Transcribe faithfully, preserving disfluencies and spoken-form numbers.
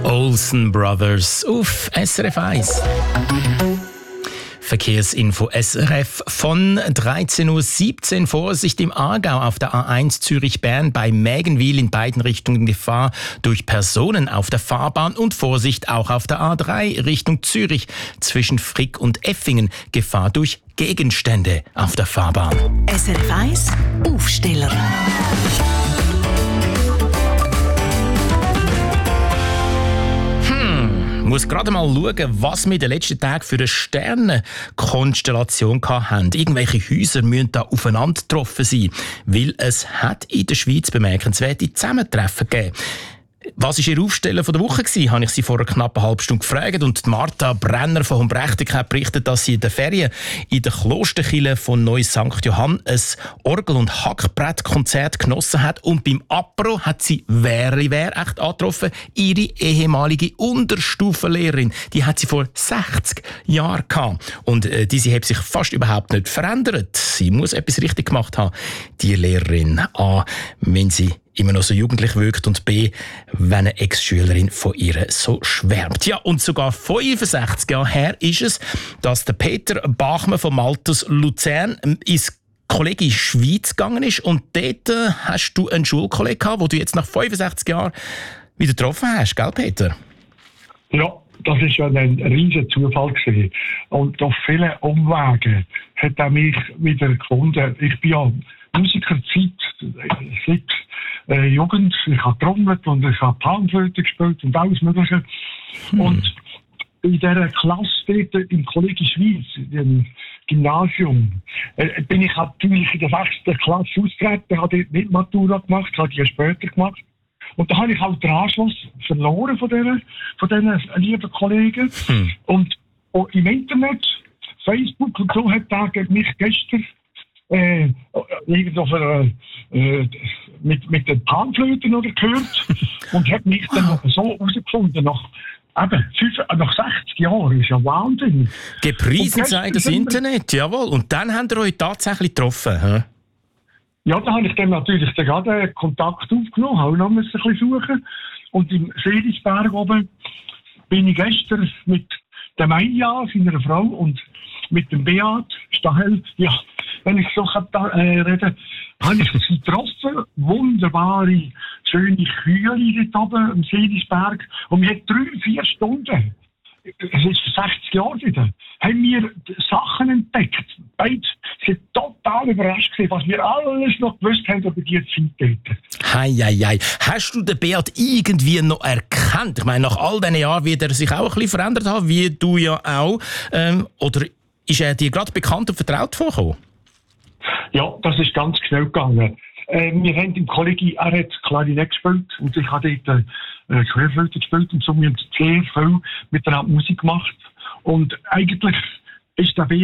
Olsen Brothers auf S R F eins. Verkehrsinfo S R F von dreizehn Uhr siebzehn. Vorsicht im Aargau auf der A eins Zürich-Bern bei Mägenwil in beiden Richtungen Gefahr durch Personen auf der Fahrbahn und Vorsicht auch auf der A drei Richtung Zürich zwischen Frick und Effingen Gefahr durch Gegenstände auf der Fahrbahn. S R F eins Aufsteller. Ich muss gerade mal schauen, was wir in den letzten Tagen für eine Sternenkonstellation hatten. Irgendwelche Häuser müssen da aufeinander getroffen sein, weil es hat in der Schweiz bemerkenswerte Zusammentreffen gegeben. Was war Ihr Aufsteller von der Woche gewesen? Habe ich Sie vor einer knappen halben Stunde gefragt. Und Martha Brenner von Humbrechtig hat berichtet, dass sie in den Ferien in der Klosterkirche von Neuss Sankt Johann ein Orgel- und Hackbrettkonzert genossen hat. Und beim Apero hat sie, wer wer echt angetroffen, ihre ehemalige Unterstufenlehrerin. Die hat sie vor sechzig Jahren gehabt. Und äh, diese hat sich fast überhaupt nicht verändert. Sie muss etwas richtig gemacht haben, die Lehrerin. A, wenn sie immer noch so jugendlich wirkt und B, wenn eine Ex-Schülerin von ihr so schwärmt. Ja, und sogar fünfundsechzig Jahre her ist es, dass der Peter Bachmann von Maltus Luzern ins Kolleg Schweiz gegangen ist und dort äh, hast du einen Schulkollegen gehabt, den du jetzt nach fünfundsechzig Jahren wieder getroffen hast, gell Peter? Ja, das war ja ein riesiger Zufall gewesen. Und auf vielen Umwegen hat er mich wieder gefunden. Ich bin ja Musiker seit, seit äh, Jugend. Ich habe trommelt und ich habe Panflöte gespielt und alles Mögliche. Hm. Und in dieser Klasse dort im Kolleg Schweiz, im Gymnasium, äh, bin ich natürlich in der sechsten Klasse ausgetreten, habe dort nicht Matura gemacht, habe die später gemacht. Und da habe ich halt den Anschluss verloren von diesen, von diesen lieben Kollegen. Hm. Und oh, im Internet, Facebook und so, hat er mich gestern äh, irgendwo für, äh, mit, mit den Panflöten oder gehört und hat mich dann so herausgefunden, nach, eben, fünf, nach sechzig Jahren. Ist ja Wahnsinn. Gepriesen sei das Internet, jawohl. Und dann habt ihr euch tatsächlich getroffen, hä? Ja, da habe ich dann natürlich dann gerade Kontakt aufgenommen, habe noch ein bisschen suchen. Und im Seelisberg oben bin ich gestern mit der Maja, seiner Frau, und mit dem Beat Stahel, ja, wenn ich so kann, äh, reden, habe ich sie getroffen. Wunderbare, schöne Kühe dort oben am Seelisberg. Und wir haben drei, vier Stunden, es ist sechzig Jahre wieder, haben wir Sachen entdeckt. Beide sind total überrascht gewesen, was wir alles noch gewusst haben über die Zeit dort. Hei, hei, hei. Hast du den Beat irgendwie noch erkannt? Ich meine, nach all diesen Jahren wird er sich auch ein bisschen verändert haben, wie du ja auch. Ähm, oder ist er dir gerade bekannt und vertraut vorgekommen? Ja, das ist ganz schnell gegangen. Äh, wir haben im Kollegi, er hat Klarinett gespielt und ich habe dort äh, Querflöte gespielt und so, wir haben sehr viel miteinander Musik gemacht. Und eigentlich ist der